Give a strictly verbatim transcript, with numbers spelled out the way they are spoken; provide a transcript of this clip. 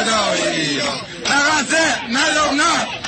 တော်ကြီးရောငါကသက်နှလုံးသား